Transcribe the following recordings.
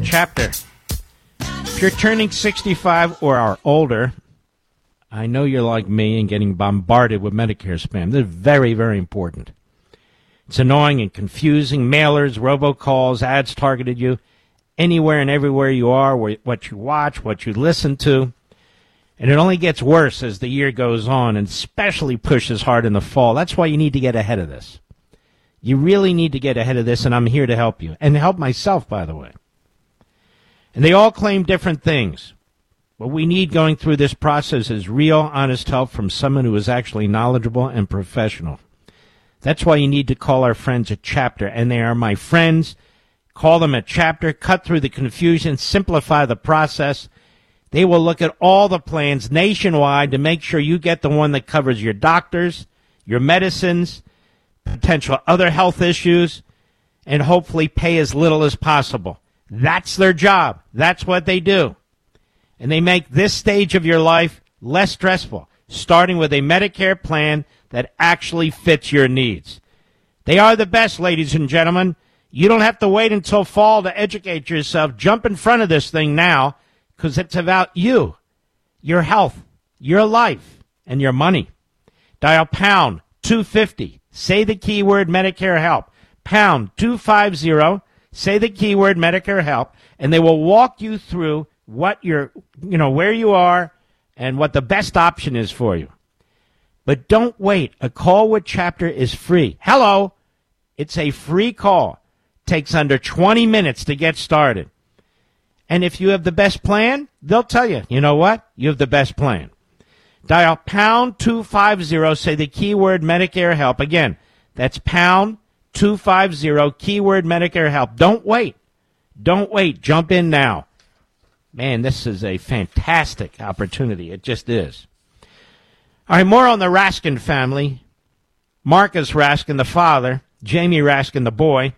Chapter. If you're turning 65 or are older, I know you're like me and getting bombarded with Medicare spam. This is very, very important. It's annoying and confusing. Mailers, robocalls, ads targeted you anywhere and everywhere you are, what you watch, what you listen to. And it only gets worse as the year goes on, and especially pushes hard in the fall. That's why you need to get ahead of this. You really need to get ahead of this, and I'm here to help you. And help myself, by the way. And they all claim different things. What we need going through this process is real, honest help from someone who is actually knowledgeable and professional. That's why you need to call our friends at Chapter, and they are my friends. Call them at Chapter, cut through the confusion, simplify the process. They will look at all the plans nationwide to make sure you get the one that covers your doctors, your medicines, potential other health issues, and hopefully pay as little as possible. That's their job. That's what they do. And they make this stage of your life less stressful, starting with a Medicare plan that actually fits your needs. They are the best, ladies and gentlemen. You don't have to wait until fall to educate yourself. Jump in front of this thing now, because it's about you, your health, your life, and your money. Dial pound 250. Say the keyword Medicare help. Pound 250. Say the keyword Medicare help, and they will walk you through what where you are and what the best option is for you. But don't wait. A call with Chapter is free. Hello. It's a free call. Takes under 20 minutes to get started. And if you have the best plan, they'll tell you, you know what? You have the best plan. Dial pound 250, say the keyword Medicare help. Again, that's pound 250, keyword Medicare help. Don't wait. Don't wait. Jump in now. Man, this is a fantastic opportunity. It just is. All right, more on the Raskin family. Marcus Raskin, the father. Jamie Raskin, the boy.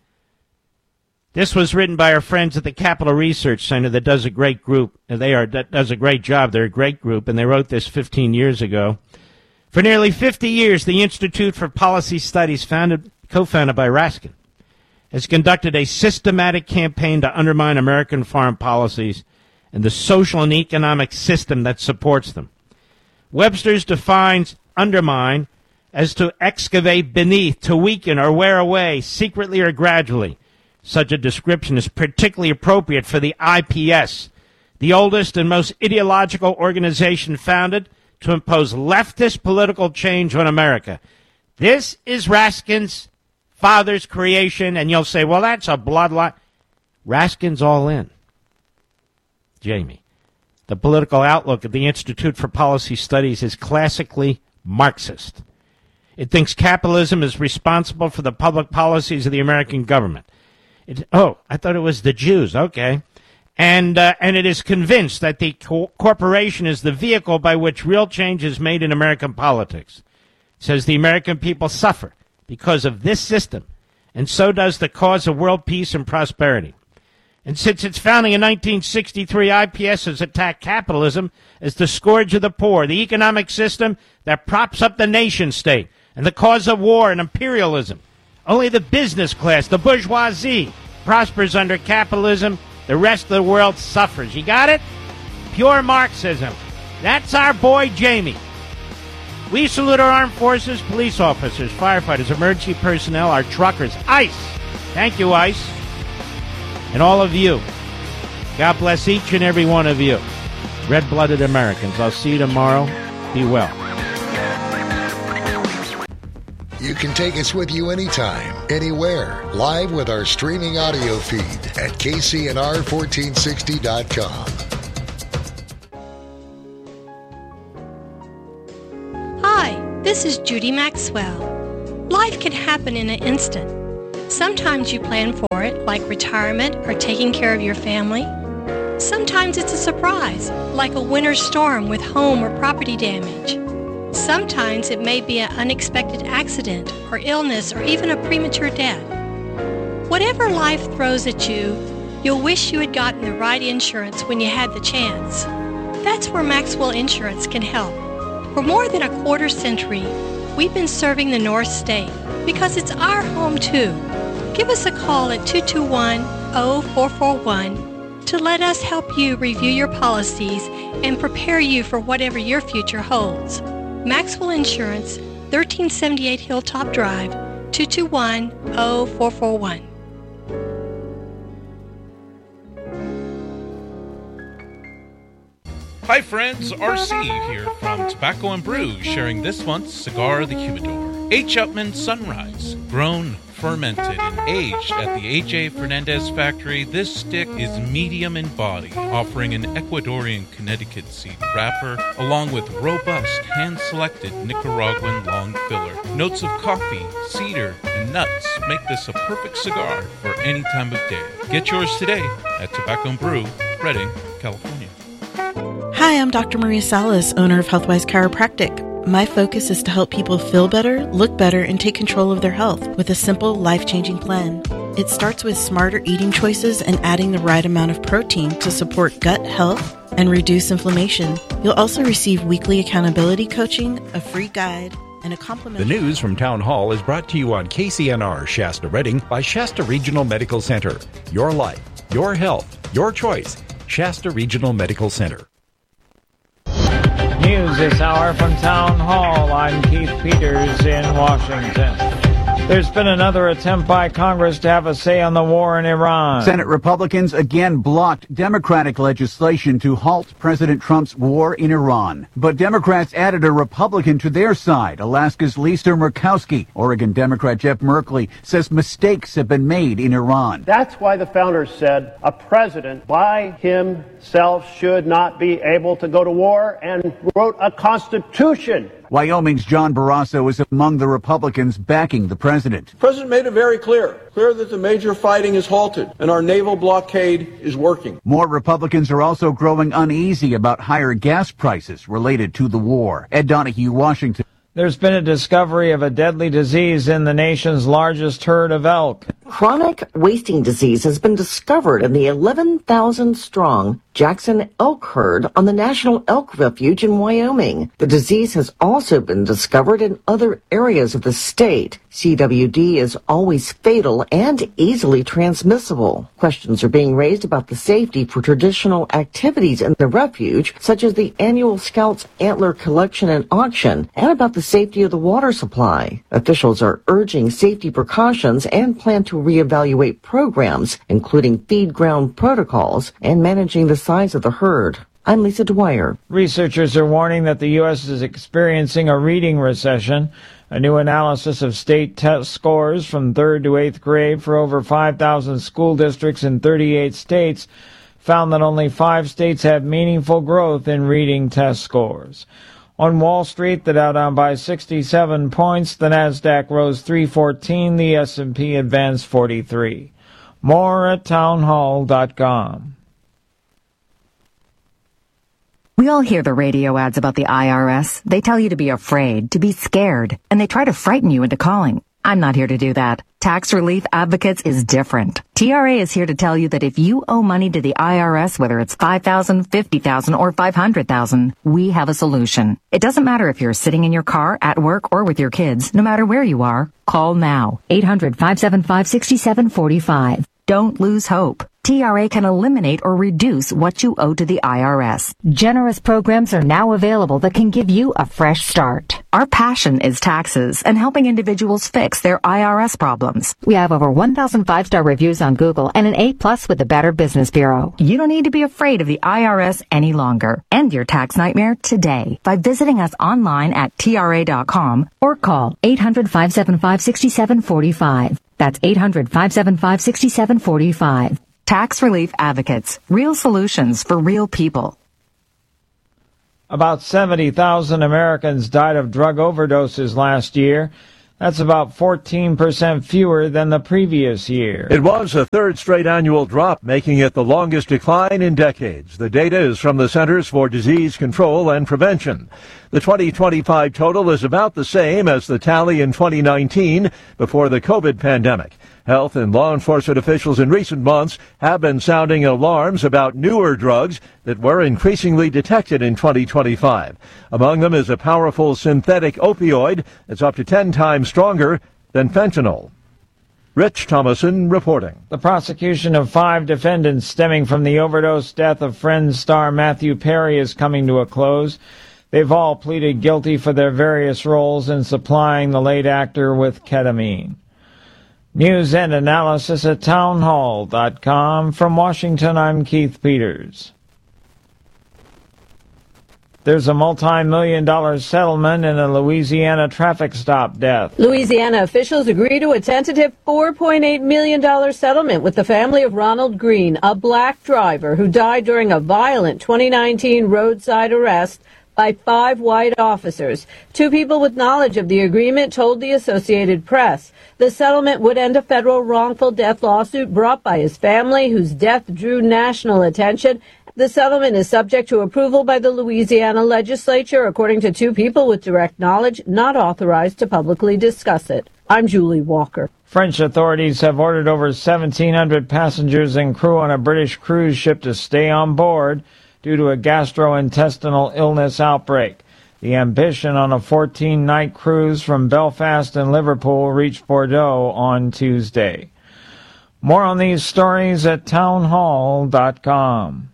This was written by our friends at the Capital Research Center that does a great group. That does a great job. They're a great group, and they wrote this 15 years ago. For nearly 50 years, the Institute for Policy Studies, co-founded by Raskin, has conducted a systematic campaign to undermine American foreign policies and the social and economic system that supports them. Webster's defines undermine as to excavate beneath, to weaken or wear away, secretly or gradually. Such a description is particularly appropriate for the IPS, the oldest and most ideological organization founded to impose leftist political change on America. This is Raskin's father's creation, and you'll say, well, that's a bloodline. Raskin's all in. Jamie, the political outlook of the Institute for Policy Studies is classically Marxist. It thinks capitalism is responsible for the public policies of the American government. I thought it was the Jews. Okay. And it is convinced that the corporation is the vehicle by which real change is made in American politics. It says the American people suffer because of this system, and so does the cause of world peace and prosperity. And since its founding in 1963, IPS has attacked capitalism as the scourge of the poor, the economic system that props up the nation state, and the cause of war and imperialism. Only the business class, the bourgeoisie, prospers under capitalism. The rest of the world suffers. You got it? Pure Marxism. That's our boy Jamie. We salute our armed forces, police officers, firefighters, emergency personnel, our truckers, ICE. Thank you, ICE. And all of you. God bless each and every one of you. Red-blooded Americans. I'll see you tomorrow. Be well. You can take us with you anytime, anywhere, live with our streaming audio feed at kcnr1460.com. Hi, this is Judy Maxwell. Life can happen in an instant. Sometimes you plan for it, like retirement or taking care of your family. Sometimes it's a surprise, like a winter storm with home or property damage. Sometimes it may be an unexpected accident or illness or even a premature death. Whatever life throws at you, you'll wish you had gotten the right insurance when you had the chance. That's where Maxwell Insurance can help. For more than a quarter century, we've been serving the North State because it's our home too. Give us a call at 221 0441 to let us help you review your policies and prepare you for whatever your future holds. Maxwell Insurance, 1378 Hilltop Drive, 221-0441. Hi friends, RC here from Tobacco and Brew, sharing this month's Cigar of the Humidor. H. Upmann Sunrise, grown, fermented, and aged at the A.J. Fernandez factory, this stick is medium in body, offering an Ecuadorian Connecticut seed wrapper, along with robust, hand-selected Nicaraguan long filler. Notes of coffee, cedar, and nuts make this a perfect cigar for any time of day. Get yours today at Tobacco and Brew, Redding, California. Hi, I'm Dr. Maria Salas, owner of Healthwise Chiropractic. My focus is to help people feel better, look better, and take control of their health with a simple, life-changing plan. It starts with smarter eating choices and adding the right amount of protein to support gut health and reduce inflammation. You'll also receive weekly accountability coaching, a free guide, and a complimentary... The news from Town Hall is brought to you on KCNR Shasta Redding by Shasta Regional Medical Center. Your life, your health, your choice. Shasta Regional Medical Center. News this hour from Town Hall. I'm Keith Peters in Washington. There's been another attempt by Congress to have a say on the war in Iran. Senate Republicans again blocked Democratic legislation to halt President Trump's war in Iran. But Democrats added a Republican to their side, Alaska's Lisa Murkowski. Oregon Democrat Jeff Merkley says mistakes have been made in Iran. That's why the founders said a president by himself should not be able to go to war, and wrote a constitution. Wyoming's John Barrasso is among the Republicans backing the president. The president made it very clear that the major fighting is halted and our naval blockade is working. More Republicans are also growing uneasy about higher gas prices related to the war. Ed Donahue, Washington. There's been a discovery of a deadly disease in the nation's largest herd of elk. Chronic wasting disease has been discovered in the 11,000-strong Jackson elk herd on the National Elk Refuge in Wyoming. The disease has also been discovered in other areas of the state. CWD is always fatal and easily transmissible. Questions are being raised about the safety for traditional activities in the refuge, such as the annual Scouts Antler Collection and Auction, and about the safety of the water supply. Officials are urging safety precautions and plan to reevaluate programs, including feed ground protocols and managing the size of the herd. I'm Lisa Dwyer. Researchers are warning that the U.S. is experiencing a reading recession. A new analysis of state test scores from 3rd to 8th grade for over 5,000 school districts in 38 states found that only 5 states had meaningful growth in reading test scores. On Wall Street, the Dow down by 67 points, the Nasdaq rose 314, the S&P advanced 43. More at townhall.com. We all hear the radio ads about the IRS. They tell you to be afraid, to be scared, and they try to frighten you into calling. I'm not here to do that. Tax Relief Advocates is different. TRA is here to tell you that if you owe money to the IRS, whether it's $5,000, $50,000, or $500,000, we have a solution. It doesn't matter if you're sitting in your car, at work, or with your kids. No matter where you are, call now. 800-575-6745. Don't lose hope. TRA can eliminate or reduce what you owe to the IRS. Generous programs are now available that can give you a fresh start. Our passion is taxes and helping individuals fix their IRS problems. We have over 1,000 5-star reviews on Google and an A+ with the Better Business Bureau. You don't need to be afraid of the IRS any longer. End your tax nightmare today by visiting us online at TRA.com or call 800-575-6745. That's 800-575-6745. Tax Relief Advocates. Real solutions for real people. About 70,000 Americans died of drug overdoses last year. That's about 14% fewer than the previous year. It was a third straight annual drop, making it the longest decline in decades. The data is from the Centers for Disease Control and Prevention. The 2025 total is about the same as the tally in 2019 before the COVID pandemic. Health and law enforcement officials in recent months have been sounding alarms about newer drugs that were increasingly detected in 2025. Among them is a powerful synthetic opioid that's up to 10 times stronger than fentanyl. Rich Thomason reporting. The prosecution of 5 defendants stemming from the overdose death of Friends star Matthew Perry is coming to a close. They've all pleaded guilty for their various roles in supplying the late actor with ketamine. News and analysis at townhall.com. From Washington, I'm Keith Peters. There's a multi-million-dollar settlement in a Louisiana traffic stop death. Louisiana officials agree to a tentative $4.8 million settlement with the family of Ronald Green, a black driver who died during a violent 2019 roadside arrest by 5 white officers. 2 people with knowledge of the agreement told the Associated Press. The settlement would end a federal wrongful death lawsuit brought by his family, whose death drew national attention. The settlement is subject to approval by the Louisiana legislature, according to 2 people with direct knowledge, not authorized to publicly discuss it. I'm Julie Walker. French authorities have ordered over 1,700 passengers and crew on a British cruise ship to stay on board due to a gastrointestinal illness outbreak. The Ambition, on a 14-night cruise from Belfast and Liverpool, reached Bordeaux on Tuesday. More on these stories at townhall.com.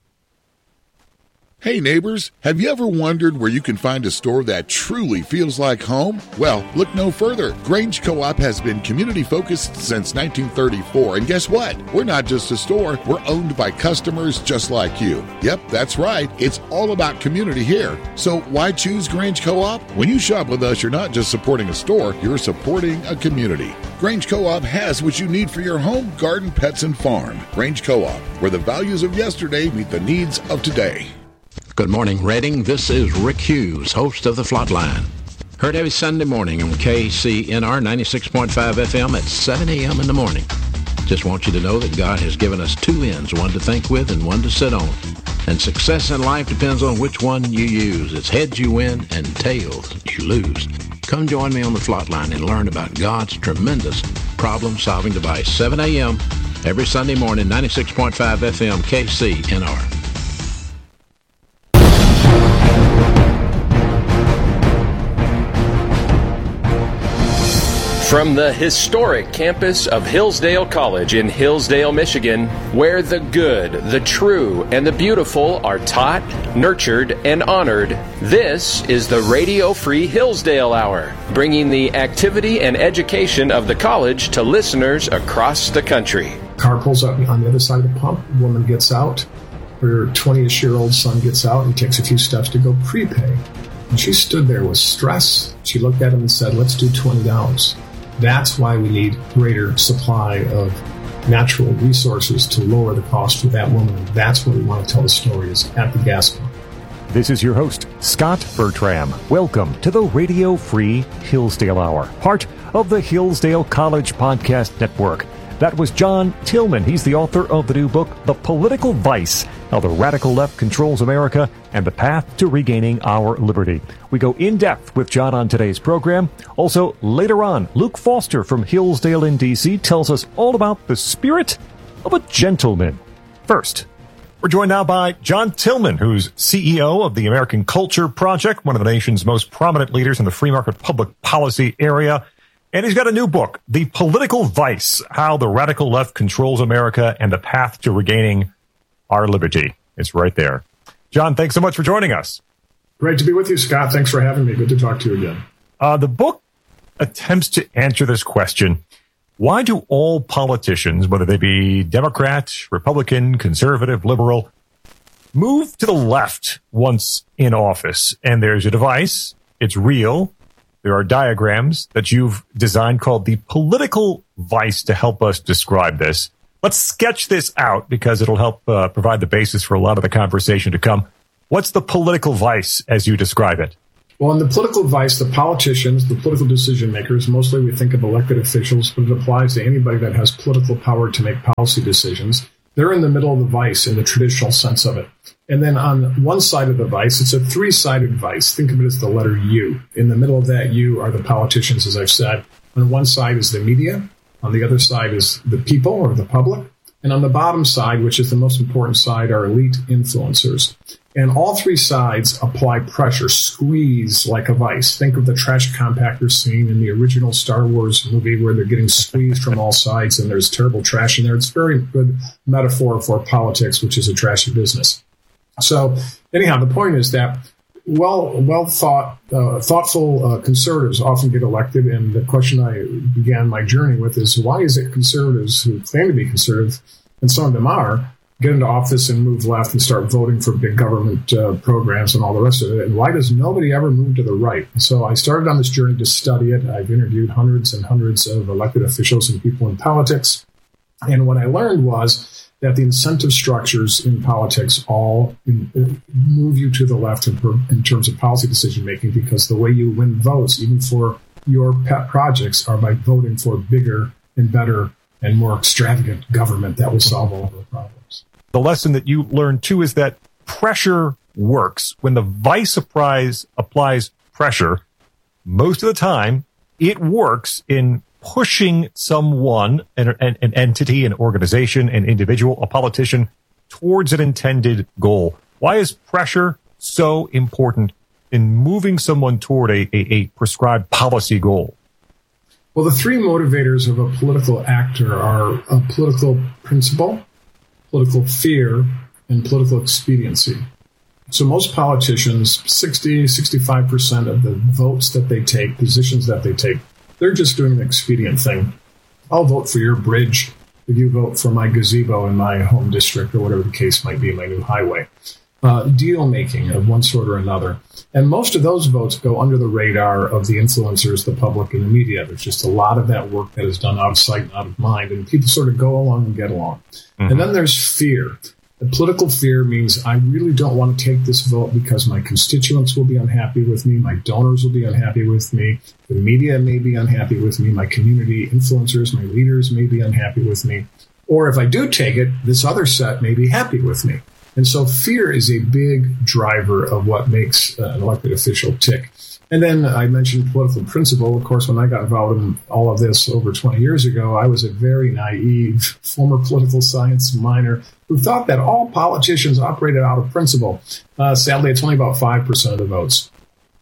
Hey neighbors, have you ever wondered where you can find a store that truly feels like home? Well, look no further. Grange Co-op has been community-focused since 1934, and guess what? We're not just a store, we're owned by customers just like you. Yep, that's right. It's all about community here. So why choose Grange Co-op? When you shop with us, you're not just supporting a store, you're supporting a community. Grange Co-op has what you need for your home, garden, pets, and farm. Grange Co-op, where the values of yesterday meet the needs of today. Good morning, Reading. This is Rick Hughes, host of The Flatline. Heard every Sunday morning on KCNR 96.5 FM at 7 a.m. in the morning. Just want you to know that God has given us 2 ends, one to think with and one to sit on. And success in life depends on which one you use. It's heads you win and tails you lose. Come join me on The Flatline and learn about God's tremendous problem-solving device. 7 a.m. every Sunday morning, 96.5 FM, KCNR. From the historic campus of Hillsdale College in Hillsdale, Michigan, where the good, the true, and the beautiful are taught, nurtured, and honored, this is the Radio Free Hillsdale Hour, bringing the activity and education of the college to listeners across the country. Car pulls up on the other side of the pump. The woman gets out. Her 20-ish-year-old son gets out and takes a few steps to go prepay. And she stood there with stress. She looked at him and said, "Let's do $20. That's why we need greater supply of natural resources to lower the cost for that woman. And that's what we want to tell the story is at the gas pump. This is your host, Scott Bertram. Welcome to the Radio Free Hillsdale Hour, part of the Hillsdale College Podcast Network. That was John Tillman. He's the author of the new book, The Political Vice, How the Radical Left Controls America and the Path to Regaining Our Liberty. We go in depth with John on today's program. Also, later on, Luke Foster from Hillsdale in D.C. tells us all about the spirit of a gentleman. First, we're joined now by John Tillman, who's CEO of the American Culture Project, one of the nation's most prominent leaders in the free market public policy area. And he's got a new book, The Political Vice, How the Radical Left Controls America and the Path to Regaining Our Liberty. It's right there. John, thanks so much for joining us. Great to be with you, Scott. Thanks for having me. Good to talk to you again. The book attempts to answer this question. Why do all politicians, whether they be Democrat, Republican, conservative, liberal, move to the left once in office? And there's a device. It's real. There are diagrams that you've designed called the Political Vice to help us describe this. Let's sketch this out because it'll help provide the basis for a lot of the conversation to come. What's the political vice as you describe it? Well, in the political vice, the politicians, the political decision makers, mostly we think of elected officials, but it applies to anybody that has political power to make policy decisions. They're in the middle of the vice in the traditional sense of it. And then on one side of the vice, it's a 3-sided vice. Think of it as the letter U. In the middle of that U are the politicians, as I've said. On one side is the media. On the other side is the people or the public. And on the bottom side, which is the most important side, are elite influencers. And all three sides apply pressure, squeeze like a vice. Think of the trash compactor scene in the original Star Wars movie where they're getting squeezed from all sides and there's terrible trash in there. It's a very good metaphor for politics, which is a trashy business. So anyhow, the point is that thoughtful conservatives often get elected. And the question I began my journey with is, why is it conservatives who claim to be conservative, and some of them are, get into office and move left and start voting for big government programs and all the rest of it? And why does nobody ever move to the right? So I started on this journey to study it. I've interviewed hundreds and hundreds of elected officials and people in politics. And what I learned was that the incentive structures in politics all move you to the left in terms of policy decision-making, because the way you win votes, even for your pet projects, are by voting for bigger and better and more extravagant government that will solve all the problems. The lesson that you learned, too, is that pressure works. When the vice applies pressure, most of the time it works in pushing someone, an entity, an organization, an individual, a politician, towards an intended goal. Why is pressure so important in moving someone toward a prescribed policy goal? Well, the three motivators of a political actor are a political principle, political fear, and political expediency. So most politicians, 65% of the votes that they take, positions that they take, they're just doing an expedient thing. I'll vote for your bridge if you vote for my gazebo in my home district, or whatever the case might be, my new highway. Deal making of one sort or another. And most of those votes go under the radar of the influencers, the public, and the media. There's just a lot of that work that is done out of sight and out of mind, and people sort of go along and get along. Mm-hmm. And then there's fear. The political fear means I really don't want to take this vote because my constituents will be unhappy with me, my donors will be unhappy with me, the media may be unhappy with me, my community influencers, my leaders may be unhappy with me, or if I do take it, this other set may be happy with me. And so fear is a big driver of what makes an elected official tick. And then I mentioned political principle. Of course, when I got involved in all of this over 20 years ago, I was a very naive former political science minor who thought that all politicians operated out of principle. Sadly, it's only about 5% of the votes,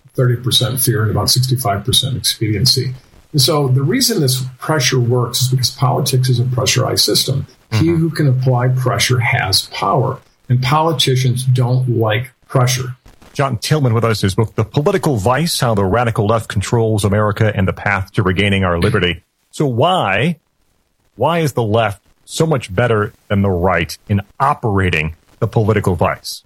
30% fear, and about 65% expediency. And so the reason this pressure works is because politics is a pressurized system. Mm-hmm. He who can apply pressure has power, and politicians don't like pressure. John Tillman with us. His book, The Political Vice, How the Radical Left Controls America and the Path to Regaining Our Liberty. So why is the left so much better than the right in operating the political vice?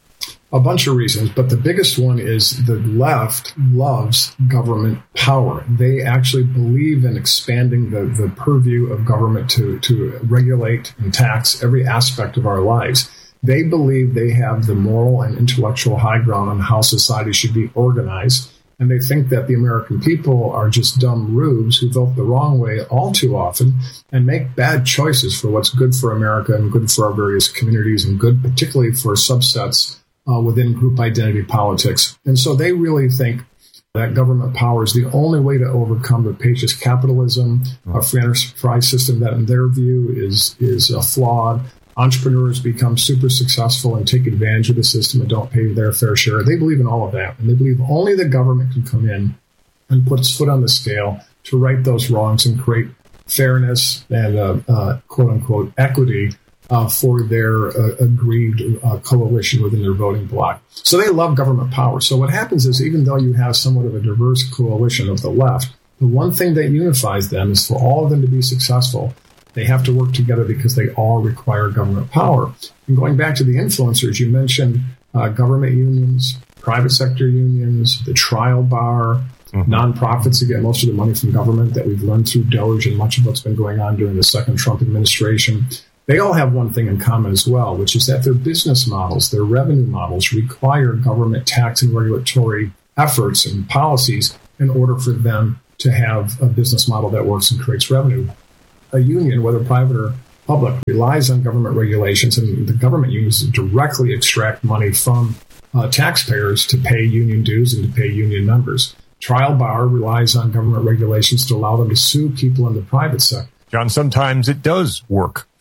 A bunch of reasons, but the biggest one is the left loves government power. They actually believe in expanding the purview of government to regulate and tax every aspect of our lives. They believe they have the moral and intellectual high ground on how society should be organized, and they think that the American people are just dumb rubes who vote the wrong way all too often and make bad choices for what's good for America and good for our various communities and good particularly for subsets within group identity politics. And so they really think that government power is the only way to overcome rapacious capitalism, a free enterprise system that in their view is flawed. Entrepreneurs become super successful and take advantage of the system and don't pay their fair share. They believe in all of that. And they believe only the government can come in and put its foot on the scale to right those wrongs and create fairness and, quote unquote, equity for their agreed coalition within their voting bloc. So they love government power. So what happens is, even though you have somewhat of a diverse coalition of the left, the one thing that unifies them is for all of them to be successful, they have to work together because they all require government power. And going back to the influencers, you mentioned government unions, private sector unions, the trial bar, nonprofits that get most of the money from government that we've learned through Doge and much of what's been going on during the second Trump administration. They all have one thing in common as well, which is that their business models, their revenue models require government tax and regulatory efforts and policies in order for them to have a business model that works and creates revenue. A union, whether private or public, relies on government regulations, and the government unions directly extract money from taxpayers to pay union dues and to pay union members. Trial bar relies on government regulations to allow them to sue people in the private sector. John, sometimes it does work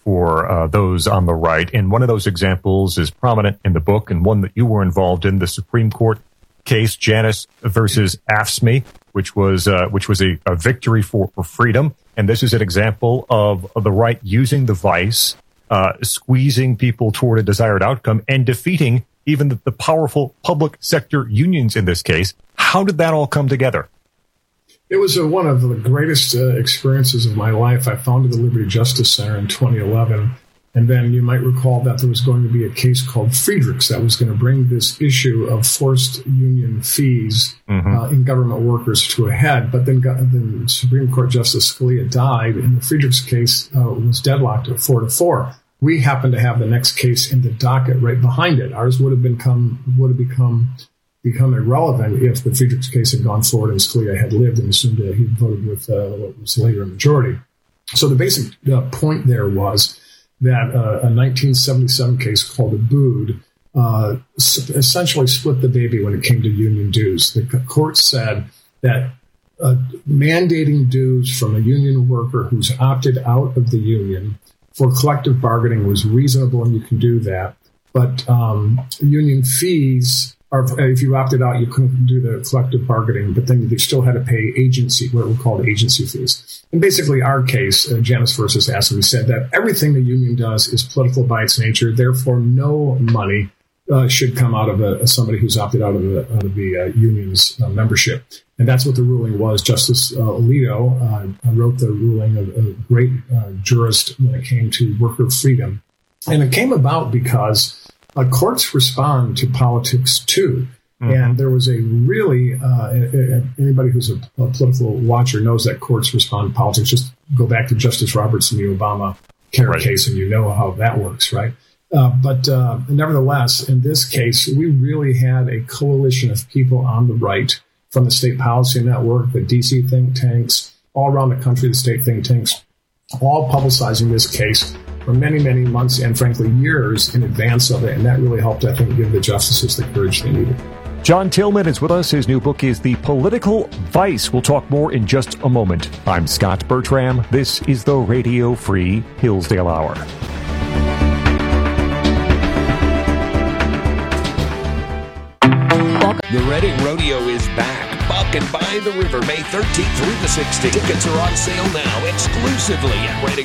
for those on the right. And one of those examples is prominent in the book, and one that you were involved in, the Supreme Court case, Janus versus AFSCME, which was a victory for freedom. And this is an example of the right using the vice, squeezing people toward a desired outcome, and defeating even the powerful public sector unions in this case. How did that all come together? It was one of the greatest experiences of my life. I founded the Liberty Justice Center in 2011. And then you might recall that there was going to be a case called Friedrichs that was going to bring this issue of forced union fees in government workers to a head. But then Supreme Court Justice Scalia died, and the Friedrichs case was deadlocked at 4-4. We happened to have the next case in the docket right behind it. Ours would have become irrelevant if the Friedrichs case had gone forward and Scalia had lived and assumed that he voted with what was later a majority. So the basic point there was that a 1977 case called Abood essentially split the baby when it came to union dues. The court said that mandating dues from a union worker who's opted out of the union for collective bargaining was reasonable, and you can do that. But union fees, if you opted out, you couldn't do the collective bargaining, but then you still had to pay agency, what we called agency fees. And basically our case, Janus versus AFSCME, said that everything the union does is political by its nature, therefore no money should come out of somebody who's opted out of the union's membership. And that's what the ruling was. Justice Alito wrote the ruling, a great jurist when it came to worker freedom. And it came about because courts respond to politics too. And there was a really, anybody who's a political watcher knows that courts respond to politics. Just go back to Justice Roberts in the Obama care case and you know how that works, right? But nevertheless, in this case, we really had a coalition of people on the right from the State Policy Network, the DC think tanks, all around the country, the state think tanks, all publicizing this case for many, many months and, frankly, years in advance of it. And that really helped, I think, give the justices the courage they needed. John Tillman is with us. His new book is The Political Vice. We'll talk more in just a moment. I'm Scott Bertram. This is the Radio Free Hillsdale Hour. The Reading Rodeo is back. Buck and by the River, May 13th through the 16th. Tickets are on sale now exclusively at